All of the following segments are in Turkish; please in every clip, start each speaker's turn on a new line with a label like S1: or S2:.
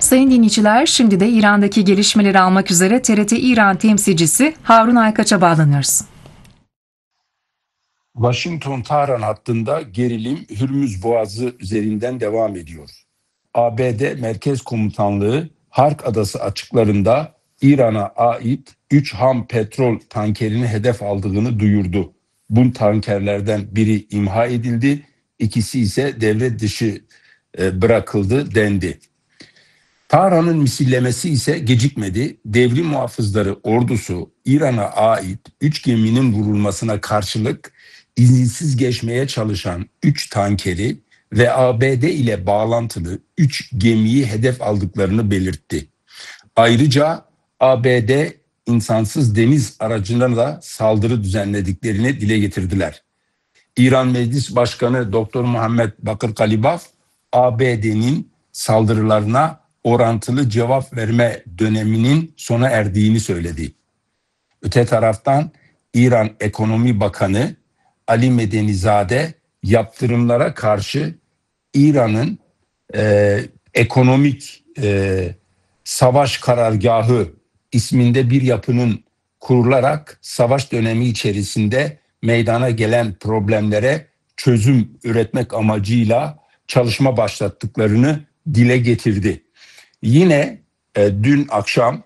S1: Sayın dinleyiciler, şimdi de İran'daki gelişmeleri almak üzere TRT İran temsilcisi Harun Aykaç'a bağlanıyoruz.
S2: Washington-Tahran hattında gerilim Hürmüz Boğazı üzerinden devam ediyor. ABD Merkez Komutanlığı Hark Adası açıklarında İran'a ait 3 ham petrol tankerini hedef aldığını duyurdu. Bu tankerlerden biri imha edildi, ikisi ise devre dışı bırakıldı dendi. Tahran'ın misillemesi ise gecikmedi. Devrim muhafızları ordusu İran'a ait 3 geminin vurulmasına karşılık izinsiz geçmeye çalışan 3 tankeri ve ABD ile bağlantılı 3 gemiyi hedef aldıklarını belirtti. Ayrıca ABD insansız deniz aracına da saldırı düzenlediklerini dile getirdiler. İran Meclis Başkanı Dr. Muhammed Bakır Kalibaf, ABD'nin saldırılarına orantılı cevap verme döneminin sona erdiğini söyledi. Öte taraftan İran Ekonomi Bakanı Ali Medenizade yaptırımlara karşı İran'ın ekonomik savaş karargahı isminde bir yapının kurularak savaş dönemi içerisinde meydana gelen problemlere çözüm üretmek amacıyla çalışma başlattıklarını dile getirdi. Yine dün akşam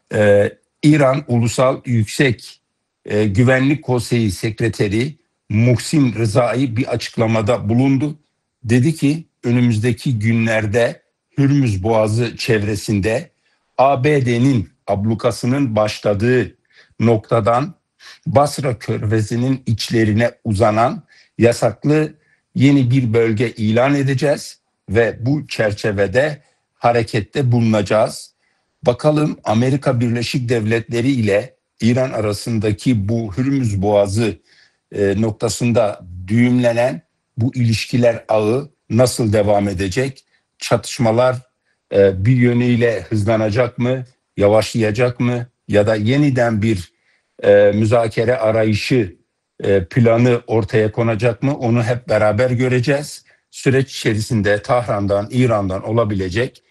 S2: İran Ulusal Yüksek Güvenlik Konseyi Sekreteri Muhsin Rızai bir açıklamada bulundu. Dedi ki önümüzdeki günlerde Hürmüz Boğazı çevresinde ABD'nin ablukasının başladığı noktadan Basra Körfezi'nin içlerine uzanan yasaklı yeni bir bölge ilan edeceğiz ve bu çerçevede harekette bulunacağız. Bakalım Amerika Birleşik Devletleri ile İran arasındaki bu Hürmüz Boğazı noktasında düğümlenen bu ilişkiler ağı nasıl devam edecek? Çatışmalar bir yönüyle hızlanacak mı, yavaşlayacak mı ya da yeniden bir müzakere arayışı planı ortaya konacak mı? Onu hep beraber göreceğiz. Süreç içerisinde Tahran'dan, İran'dan olabilecek